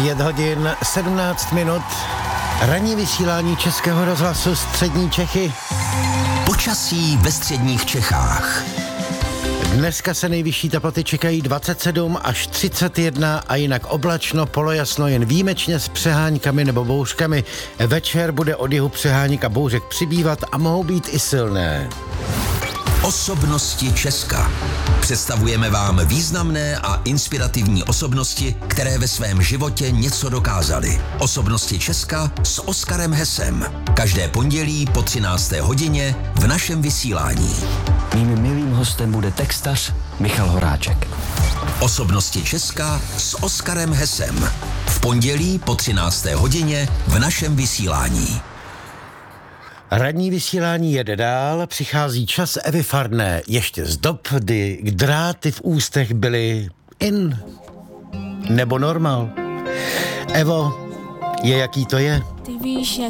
5 hodin 17 minut. Ranní vysílání Českého rozhlasu Střední Čechy. Počasí ve středních Čechách. Dneska se nejvyšší teploty čekají 27 až 31 a jinak oblačno, polojasno, jen výjimečně s přeháňkami nebo bouřkami. Večer bude od jihu přeháněk a bouřek přibývat a mohou být i silné. Osobnosti Česka. Představujeme vám významné a inspirativní osobnosti, které ve svém životě něco dokázaly. Osobnosti Česka s Oskarem Hesem. Každé pondělí po 13. hodině v našem vysílání. Mým milým hostem bude textař Michal Horáček. Osobnosti Česka s Oskarem Hesem. V pondělí po 13. hodině v našem vysílání. Ranní vysílání jede dál, přichází čas Evy Farné, ještě z dob, kdy dráty v ústech byly in nebo normal. Evo, jaký to je? Ty víš,